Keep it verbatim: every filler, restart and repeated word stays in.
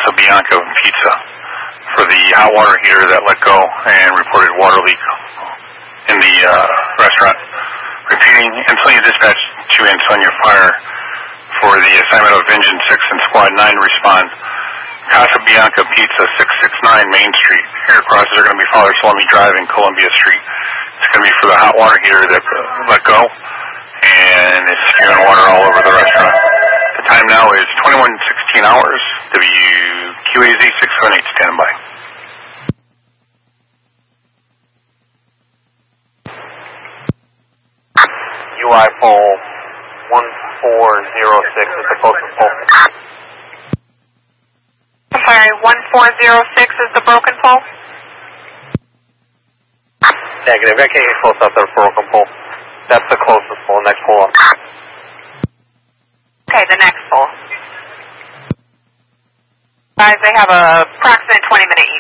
Casabianca Pizza for the hot water heater that let go and reported water leak in the uh, restaurant. Repeating, Ansonia Dispatch to Ansonia Fire for the assignment of Engine six and Squad nine respond. Casabianca Pizza, six sixty-nine Main Street. Air crosses are going to be Father Salome Drive and Columbia Street. It's going to be for the hot water heater that uh, let go, and it's spewing water all over the restaurant. The time now is twenty-one sixteen hours. W Q A Z six seven eight, stand by. U I pole one four zero six is the closest pole. I'm sorry, one four zero six is the broken pole? Negative, I can't get close up to the broken pole. That's the closest pole, next pole up. Okay, the next pole. Guys, they have a approximate twenty minute